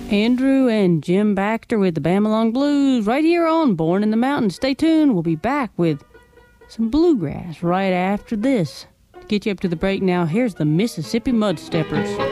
Andrew and Jim Baxter with the Bambalong Blues right here on Born in the Mountains. Stay tuned. We'll be back with some bluegrass right after this. To get you up to the break now, here's the Mississippi Mudsteppers.